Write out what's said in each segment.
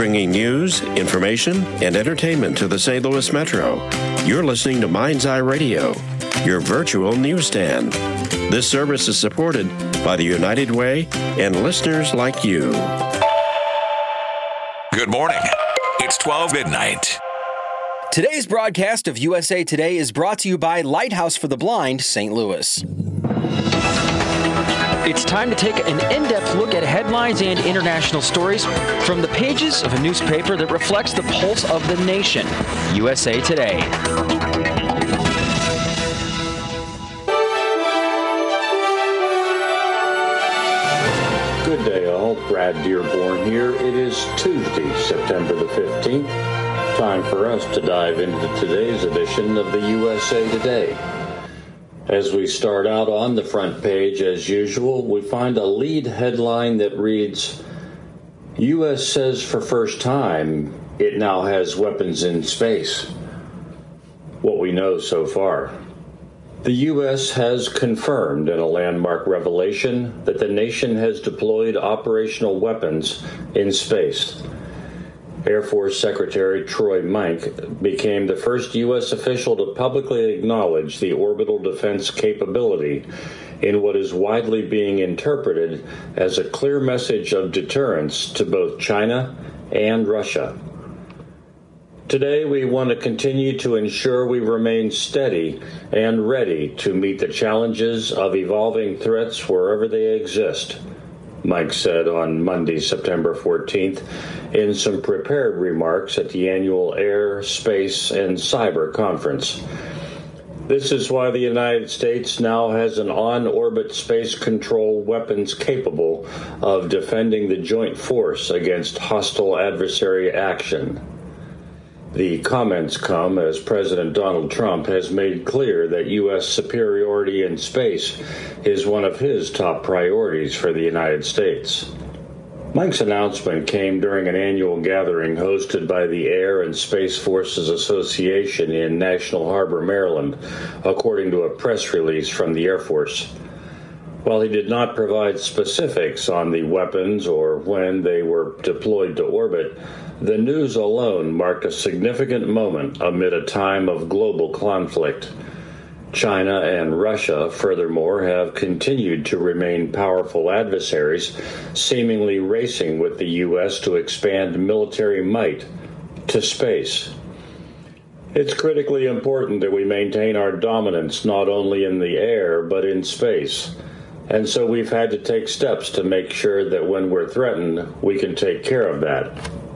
bringing news, information, and entertainment to the St. Louis Metro. You're listening to Mind's Eye Radio, your virtual newsstand. This service is supported by the United Way and listeners like you. Good morning. It's 12 midnight. Today's broadcast of USA Today is brought to you by Lighthouse for the Blind, St. Louis. It's time to take an in-depth look at headlines and international stories from the pages of a newspaper that reflects the pulse of the nation, USA Today. Good day all, Brad Dearborn here. It is Tuesday, September the 15th. Time for us to dive into today's edition of the USA Today. As we start out on the front page, as usual, we find a lead headline that reads, U.S. says for first time it now has weapons in space. What we know so far. The U.S. has confirmed in a landmark revelation that the nation has deployed operational weapons in space. Air Force Secretary Troy Mike became the first U.S. official to publicly acknowledge the orbital defense capability in what is widely being interpreted as a clear message of deterrence to both China and Russia. Today, we want to continue to ensure we remain steady and ready to meet the challenges of evolving threats wherever they exist, Mike said on Monday, September 14th, in some prepared remarks at the annual Air, Space, and Cyber Conference. This is why the United States now has an on-orbit space control weapons capable of defending the joint force against hostile adversary action. The comments come as President Donald Trump has made clear that U.S. superiority in space is one of his top priorities for the United States. Mike's announcement came during an annual gathering hosted by the Air and Space Forces Association in National Harbor, Maryland, according to a press release from the Air Force. While he did not provide specifics on the weapons or when they were deployed to orbit, the news alone marked a significant moment amid a time of global conflict. China and Russia, furthermore, have continued to remain powerful adversaries, seemingly racing with the U.S. to expand military might to space. It's critically important that we maintain our dominance not only in the air but in space. And so we've had to take steps to make sure that when we're threatened, we can take care of that.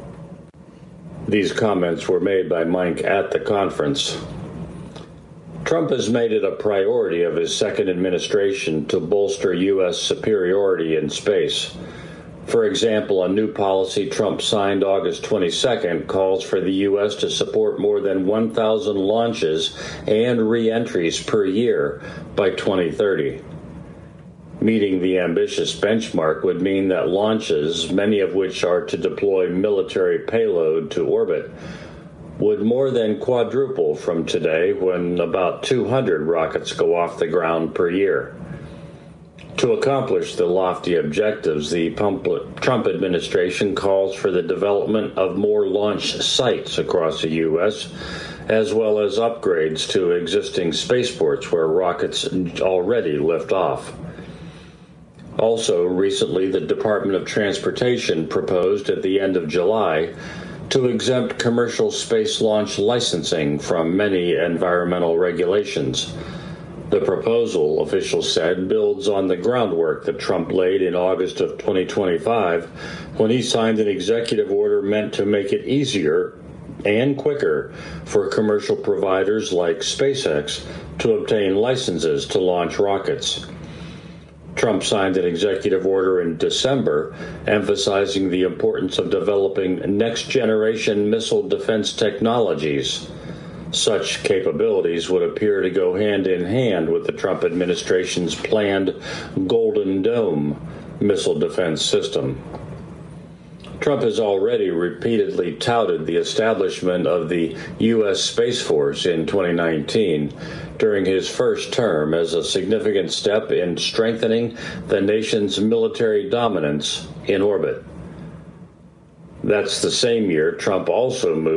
These comments were made by Mike at the conference. Trump has made it a priority of his second administration to bolster U.S. superiority in space. For example, a new policy Trump signed August 22nd calls for the U.S. to support more than 1,000 launches and re-entries per year by 2030. Meeting the ambitious benchmark would mean that launches, many of which are to deploy military payload to orbit, would more than quadruple from today when about 200 rockets go off the ground per year. To accomplish the lofty objectives, the Trump administration calls for the development of more launch sites across the U.S., as well as upgrades to existing spaceports where rockets already lift off. Also, recently, the Department of Transportation proposed at the end of July to exempt commercial space launch licensing from many environmental regulations. The proposal, officials said, builds on the groundwork that Trump laid in August of 2025 when he signed an executive order meant to make it easier and quicker for commercial providers like SpaceX to obtain licenses to launch rockets. Trump signed an executive order in December emphasizing the importance of developing next-generation missile defense technologies. Such capabilities would appear to go hand in hand with the Trump administration's planned Golden Dome missile defense system. Trump has already repeatedly touted the establishment of the U.S. Space Force in 2019 during his first term as a significant step in strengthening the nation's military dominance in orbit. That's the same year Trump also moved